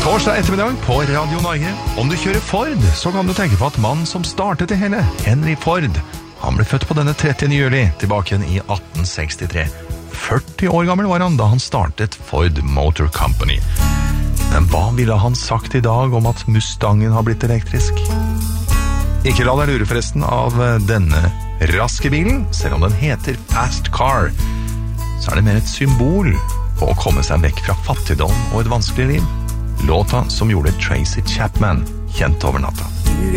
Torsdag ettermiddag på Radio Norge. Om du kjører Ford, så kan du tenke på at mannen som startet det hele, Henry Ford, han ble født på denne 30. juli, tilbake igjen i 1863. 40 år gammel var han da han startet Ford Motor Company. Men hva ville han sagt i dag om at Mustangen har blitt elektrisk? Ikke la deg lure forresten av denne raske bilen, selv om den heter Fast Car. Så er det mer et symbol på å komme seg vekk fra fattigdom og et vanskelig liv. Låta som gjorde Tracy Chapman kjent over natta.